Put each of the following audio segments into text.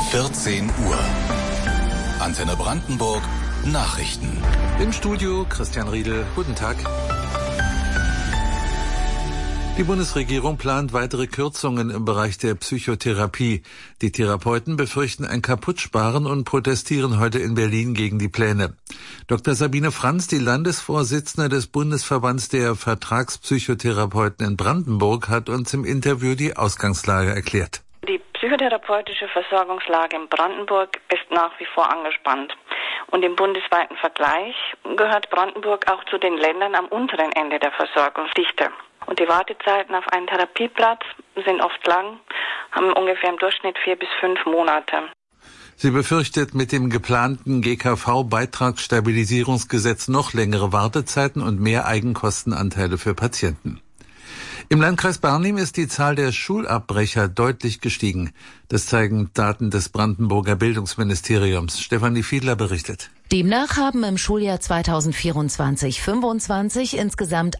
14 Uhr. Antenne Brandenburg, Nachrichten. Im Studio Christian Riedel. Guten Tag. Die Bundesregierung plant weitere Kürzungen im Bereich der Psychotherapie. Die Therapeuten befürchten ein Kaputtsparen und protestieren heute in Berlin gegen die Pläne. Dr. Sabine Franz, die Landesvorsitzende des Bundesverbands der Vertragspsychotherapeuten in Brandenburg, hat uns im Interview die Ausgangslage erklärt. Die psychotherapeutische Versorgungslage in Brandenburg ist nach wie vor angespannt. Und im bundesweiten Vergleich gehört Brandenburg auch zu den Ländern am unteren Ende der Versorgungsdichte. Und die Wartezeiten auf einen Therapieplatz sind oft lang, haben ungefähr im Durchschnitt 4 bis 5 Monate. Sie befürchtet mit dem geplanten GKV-Beitragsstabilisierungsgesetz noch längere Wartezeiten und mehr Eigenkostenanteile für Patienten. Im Landkreis Barnim ist die Zahl der Schulabbrecher deutlich gestiegen. Das zeigen Daten des Brandenburger Bildungsministeriums. Stefanie Fiedler berichtet. Demnach haben im Schuljahr 2024/25 insgesamt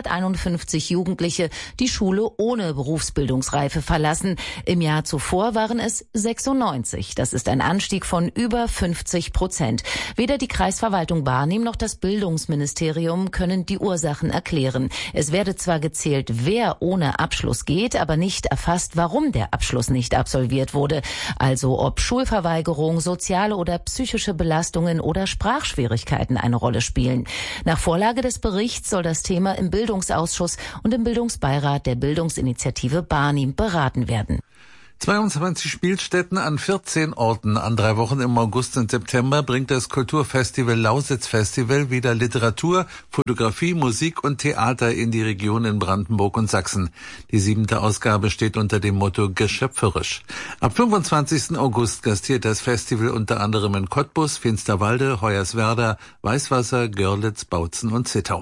151 Jugendliche die Schule ohne Berufsbildungsreife verlassen. Im Jahr zuvor waren es 96. Das ist ein Anstieg von über 50%. Weder die Kreisverwaltung Barnim noch das Bildungsministerium können die Ursachen erklären. Es werde zwar gezählt, wer ohne Abschluss geht, aber nicht erfasst, warum der Abschluss nicht absolviert wurde. Also ob Schulverweigerung, soziale oder psychische Belastungen oder Sprachschwierigkeiten eine Rolle spielen. Nach Vorlage des Berichts soll das Thema im Bildungsausschuss und im Bildungsbeirat der Bildungsinitiative Barnim beraten werden. 22 Spielstätten an 14 Orten an 3 Wochen im August und September bringt das Kulturfestival Lausitz Festival wieder Literatur, Fotografie, Musik und Theater in die Region in Brandenburg und Sachsen. Die 7. Ausgabe steht unter dem Motto Geschöpferisch. Ab 25. August gastiert das Festival unter anderem in Cottbus, Finsterwalde, Hoyerswerda, Weißwasser, Görlitz, Bautzen und Zittau.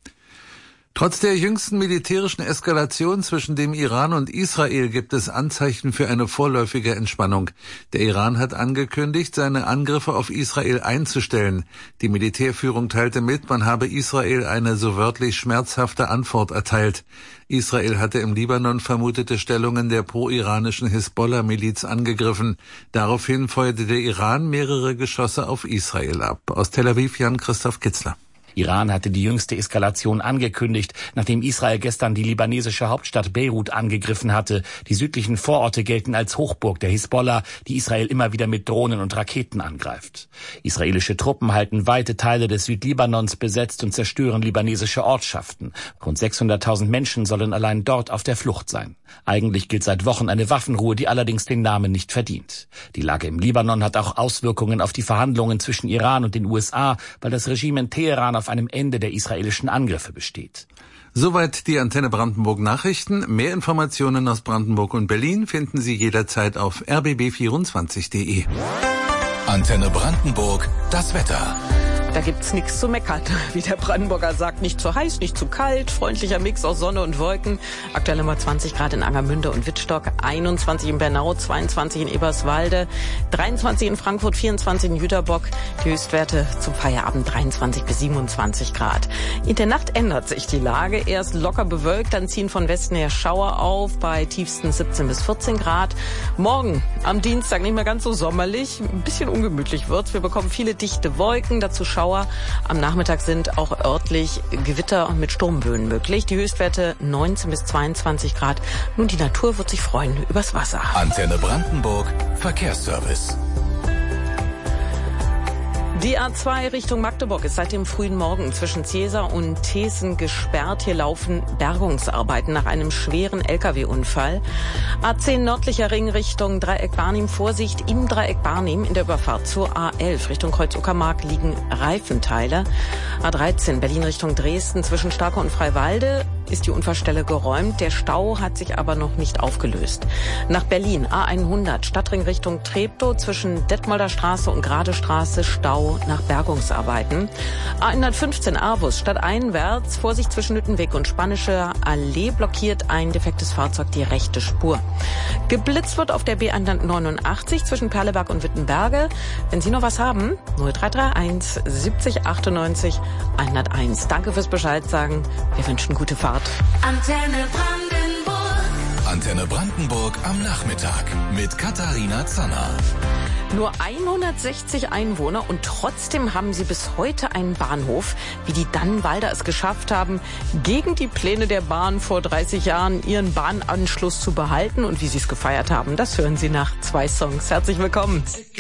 Trotz der jüngsten militärischen Eskalation zwischen dem Iran und Israel gibt es Anzeichen für eine vorläufige Entspannung. Der Iran hat angekündigt, seine Angriffe auf Israel einzustellen. Die Militärführung teilte mit, man habe Israel eine so wörtlich schmerzhafte Antwort erteilt. Israel hatte im Libanon vermutete Stellungen der pro-iranischen Hisbollah-Miliz angegriffen. Daraufhin feuerte der Iran mehrere Geschosse auf Israel ab. Aus Tel Aviv Jan-Christoph Kitzler. Iran hatte die jüngste Eskalation angekündigt, nachdem Israel gestern die libanesische Hauptstadt Beirut angegriffen hatte. Die südlichen Vororte gelten als Hochburg der Hisbollah, die Israel immer wieder mit Drohnen und Raketen angreift. Israelische Truppen halten weite Teile des Südlibanons besetzt und zerstören libanesische Ortschaften. Rund 600.000 Menschen sollen allein dort auf der Flucht sein. Eigentlich gilt seit Wochen eine Waffenruhe, die allerdings den Namen nicht verdient. Die Lage im Libanon hat auch Auswirkungen auf die Verhandlungen zwischen Iran und den USA, weil das Regime in Teheran auf einem Ende der israelischen Angriffe besteht. Soweit die Antenne Brandenburg Nachrichten. Mehr Informationen aus Brandenburg und Berlin finden Sie jederzeit auf rbb24.de. Antenne Brandenburg, das Wetter. Da gibt's nichts zu meckern. Wie der Brandenburger sagt, nicht zu heiß, nicht zu kalt, freundlicher Mix aus Sonne und Wolken. Aktuell immer 20 Grad in Angermünde und Wittstock, 21 in Bernau, 22 in Eberswalde, 23 in Frankfurt, 24 in Jüterbock. Die Höchstwerte zum Feierabend 23 bis 27 Grad. In der Nacht ändert sich die Lage. Erst locker bewölkt, dann ziehen von Westen her Schauer auf bei tiefsten 17 bis 14 Grad. Morgen am Dienstag nicht mehr ganz so sommerlich, ein bisschen ungemütlich wird's. Wir bekommen viele dichte Wolken, dazu Schauer. Am Nachmittag sind auch örtlich Gewitter mit Sturmböen möglich. Die Höchstwerte 19 bis 22 Grad. Nun, die Natur wird sich freuen übers Wasser. Antenne Brandenburg, Verkehrsservice. Die A2 Richtung Magdeburg ist seit dem frühen Morgen zwischen Cäsar und Thesen gesperrt. Hier laufen Bergungsarbeiten nach einem schweren Lkw-Unfall. A10 nördlicher Ring Richtung Dreieck Barnim. Vorsicht im Dreieck Barnim in der Überfahrt zur A11 Richtung Kreuz-Uckermark liegen Reifenteile. A13 Berlin Richtung Dresden zwischen Starke und Freiwalde ist die Unfallstelle geräumt. Der Stau hat sich aber noch nicht aufgelöst. Nach Berlin A100 Stadtring Richtung Treptow zwischen Detmolder Straße und Gradestraße Stau nach Bergungsarbeiten. A115 Aarhus stadteinwärts Vorsicht zwischen Nüttenweg und Spanische Allee blockiert ein defektes Fahrzeug die rechte Spur. Geblitzt wird auf der B189 zwischen Perleberg und Wittenberge. Wenn Sie noch was haben, 0331 70 98 101. Danke fürs Bescheid sagen. Wir wünschen gute Fahrt. Antenne Brandenburg. Antenne Brandenburg am Nachmittag mit Katharina Zanner. Nur 160 Einwohner und trotzdem haben sie bis heute einen Bahnhof. Wie die Dannenwalder es geschafft haben, gegen die Pläne der Bahn vor 30 Jahren ihren Bahnanschluss zu behalten und wie sie es gefeiert haben, das hören Sie nach 2 Songs. Herzlich willkommen.